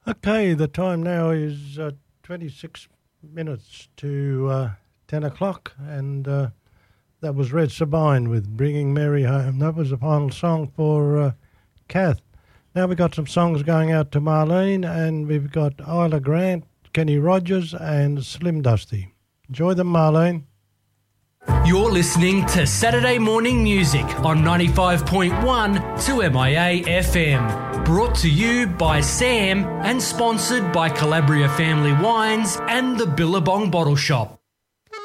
Okay, the time now is 26 minutes to 10 o'clock, and that was Red Sabine with Bringing Mary Home. That was the final song for Kath. Now we've got some songs going out to Marlene, and we've got Isla Grant, Kenny Rogers, and Slim Dusty. Enjoy them, Marlene. You're listening to Saturday Morning Music on 95.1 2MIA FM. Brought to you by Sam and sponsored by Calabria Family Wines and the Billabong Bottle Shop.